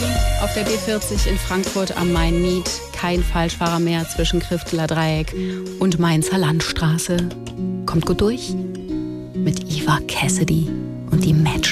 Auf der B40 in Frankfurt am Main-Miet kein Falschfahrer mehr zwischen Krifteler Dreieck und Mainzer Landstraße. Kommt gut durch mit Eva Cassidy und die Match.